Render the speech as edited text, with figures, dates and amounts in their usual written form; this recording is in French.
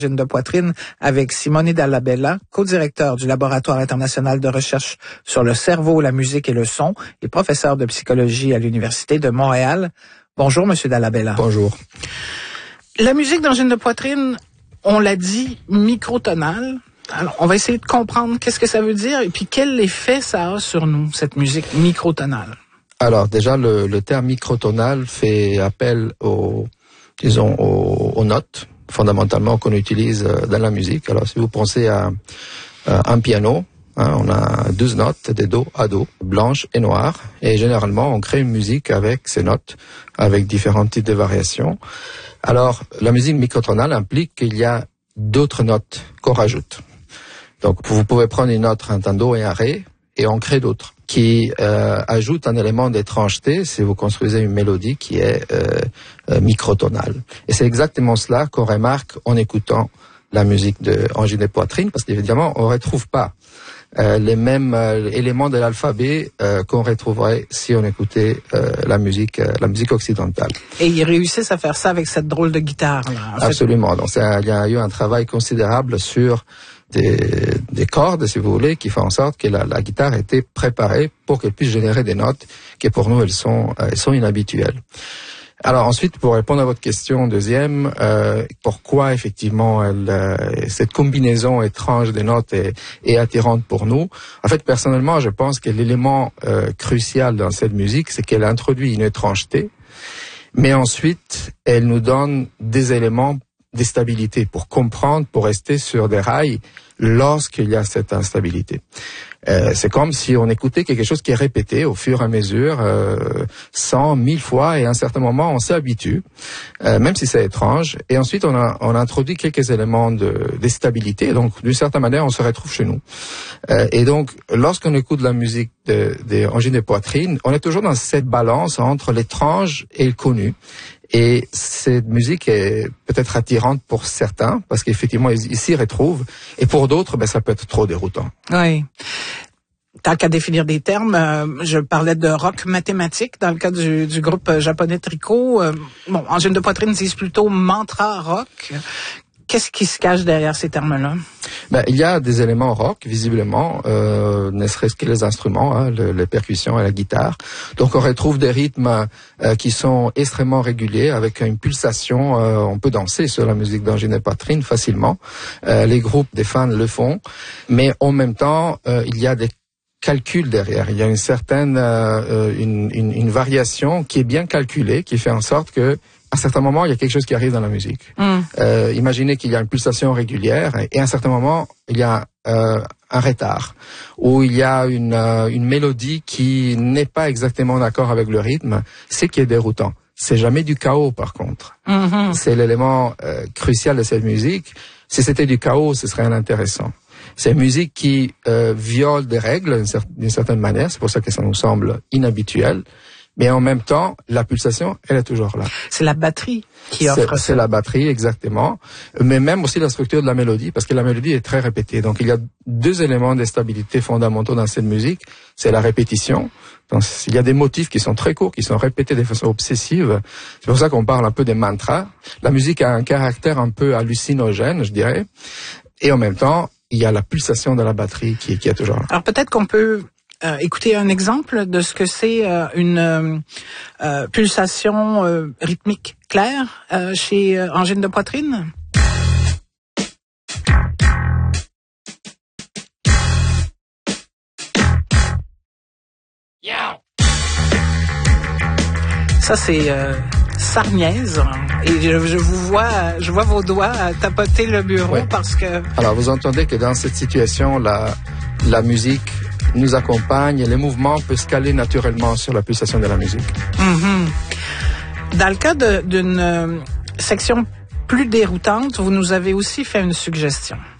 Angine de poitrine avec Simone Dallabella, co-directeur du Laboratoire international de recherche sur le cerveau, la musique et le son et professeur de psychologie à l'Université de Montréal. Bonjour, Monsieur Dallabella. Bonjour. La musique d'angine de poitrine, on l'a dit, microtonale. Alors, on va essayer de comprendre qu'est-ce que ça veut dire et puis quel effet ça a sur nous, cette musique microtonale. Alors, déjà, le terme microtonal fait appel aux notes, fondamentalement, qu'on utilise dans la musique. Alors, si vous pensez à un piano, on a 12 notes de do à do, blanches et noires. Et généralement, on crée une musique avec ces notes, avec différents types de variations. Alors, la musique microtonale implique qu'il y a d'autres notes qu'on rajoute. Donc, vous pouvez prendre une note, un do et un ré, et on crée d'autres qui ajoutent un élément d'étrangeté si vous construisez une mélodie qui est microtonale. Et c'est exactement cela qu'on remarque en écoutant la musique de Angine de poitrine, parce qu'évidemment, on ne retrouve pas les mêmes éléments de l'alphabet qu'on retrouverait si on écoutait la musique occidentale. Et ils réussissent à faire ça avec cette drôle de guitare, là. Absolument. Donc, il y a eu un travail considérable sur des cordes, si vous voulez, qui font en sorte que la guitare a été préparée pour qu'elle puisse générer des notes qui, pour nous, elles sont inhabituelles. Alors ensuite, pour répondre à votre question deuxième, pourquoi effectivement cette combinaison étrange des notes est attirante pour nous? En fait, personnellement, je pense que l'élément crucial dans cette musique, c'est qu'elle introduit une étrangeté, mais ensuite, elle nous donne des éléments de stabilité pour comprendre, pour rester sur des rails lorsqu'il y a cette instabilité. C'est comme si on écoutait quelque chose qui est répété au fur et à mesure, 100, 1000 fois, et à un certain moment, on s'habitue, même si c'est étrange. Et ensuite, on introduit quelques éléments de stabilité. Donc, d'une certaine manière, on se retrouve chez nous. Et donc, lorsqu'on écoute la musique des Angine de poitrine, on est toujours dans cette balance entre l'étrange et le connu. Et cette musique est peut-être attirante pour certains, parce qu'effectivement, ils s'y retrouvent. Et pour d'autres, ça peut être trop déroutant. Oui. Tant qu'à définir des termes, je parlais de rock mathématique dans le cas du groupe japonais Tricot. Angine de poitrine disent plutôt mantra rock. Qu'est-ce qui se cache derrière ces termes-là? Il y a des éléments rock, visiblement, ne serait-ce que les instruments, les percussions et la guitare. Donc on retrouve des rythmes qui sont extrêmement réguliers, avec une pulsation. On peut danser sur la musique d'Angine de poitrine facilement. Les groupes des fans le font, mais en même temps, il y a des calcul derrière. Il y a une certaine une variation qui est bien calculée, qui fait en sorte que à un certain moment, il y a quelque chose qui arrive dans la musique. Imaginez qu'il y a une pulsation régulière et à un certain moment, il y a un retard ou il y a une mélodie qui n'est pas exactement d'accord avec le rythme, c'est qui est déroutant. C'est jamais du chaos, par contre. C'est l'élément crucial de cette musique. Si c'était du chaos, ce serait inintéressant. C'est une musique qui viole des règles d'une certaine manière, c'est pour ça que ça nous semble inhabituel. Mais en même temps, la pulsation, elle est toujours là. C'est la batterie qui offre ça. C'est la batterie, exactement. Mais même aussi la structure de la mélodie, parce que la mélodie est très répétée. Donc, il y a deux éléments de stabilité fondamentaux dans cette musique. C'est la répétition. Donc, il y a des motifs qui sont très courts, qui sont répétés de façon obsessive. C'est pour ça qu'on parle un peu des mantras. La musique a un caractère un peu hallucinogène, je dirais. Et en même temps, il y a la pulsation de la batterie qui est toujours là. Alors, peut-être qu'on peut écouter un exemple de ce que c'est une pulsation rythmique claire chez Angine de poitrine. Ça, c'est Sarniaise. Et je vois vos doigts tapoter le bureau parce que... Alors, vous entendez que dans cette situation, la musique nous accompagne et les mouvements peuvent se caler naturellement sur la pulsation de la musique. Dans le cas d'une section plus déroutante, vous nous avez aussi fait une suggestion.